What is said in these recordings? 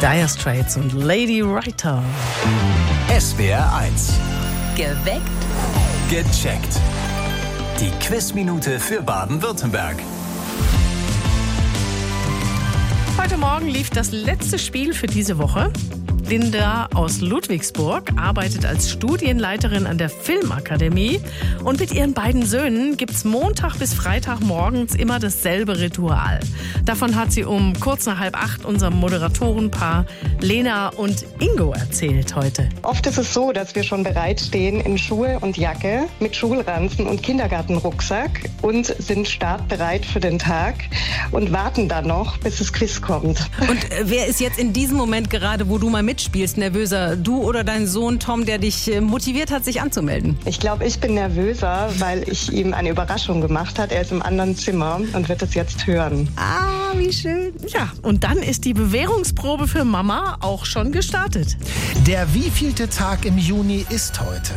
Dire Straits und Lady Writer. SWR 1. Geweckt. Gecheckt. Die Quizminute für Baden-Württemberg. Heute Morgen lief das letzte Spiel für diese Woche. Linda aus Ludwigsburg arbeitet als Studienleiterin an der Filmakademie und mit ihren beiden Söhnen gibt's Montag bis Freitag morgens immer dasselbe Ritual. Davon hat sie um kurz nach 7:30 unserem Moderatorenpaar Lena und Ingo erzählt heute. Oft ist es so, dass wir schon bereitstehen in Schuhe und Jacke mit Schulranzen und Kindergartenrucksack und sind startbereit für den Tag und warten dann noch, bis das Quiz kommt. Und wer ist jetzt in diesem Moment gerade, wo du mal mitspielst, nervöser? Du oder dein Sohn Tom, der dich motiviert hat, sich anzumelden? Ich glaube, ich bin nervöser, weil ich ihm eine Überraschung gemacht habe. Er ist im anderen Zimmer und wird es jetzt hören. Ah, wie schön. Ja, und dann ist die Bewährungsprobe für Mama auch schon gestartet. Der wievielte Tag im Juni ist heute?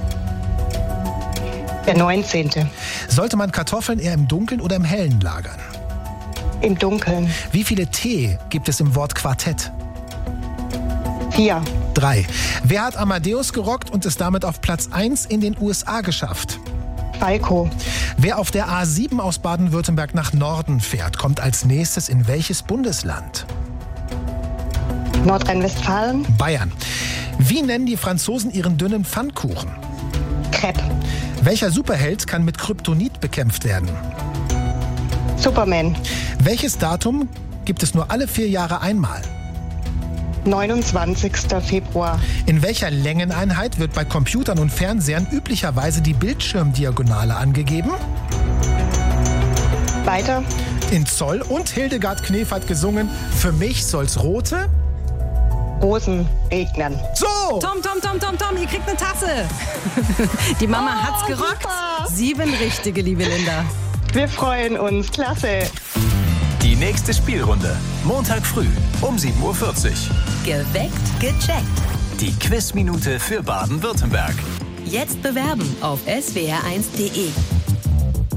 Der 19. Sollte man Kartoffeln eher im Dunkeln oder im Hellen lagern? Im Dunkeln. Wie viele T gibt es im Wort Quartett? 4. 3. Wer hat Amadeus gerockt und es damit auf Platz 1 in den USA geschafft? Falco. Wer auf der A7 aus Baden-Württemberg nach Norden fährt, kommt als nächstes in welches Bundesland? Nordrhein-Westfalen. Bayern. Wie nennen die Franzosen ihren dünnen Pfannkuchen? Crepe. Welcher Superheld kann mit Kryptonit bekämpft werden? Superman. Welches Datum gibt es nur alle 4 Jahre einmal? 29. Februar. In welcher Längeneinheit wird bei Computern und Fernsehern üblicherweise die Bildschirmdiagonale angegeben? Weiter. In Zoll. Und Hildegard Knef hat gesungen, für mich soll's rote Rosen regnen. So! Tom, ihr kriegt eine Tasse. Die Mama hat's gerockt. Super. 7 richtige, liebe Linda. Wir freuen uns. Klasse. Die nächste Spielrunde. Montag früh um 7:40 Uhr. Geweckt, gecheckt. Die Quizminute für Baden-Württemberg. Jetzt bewerben auf swr1.de.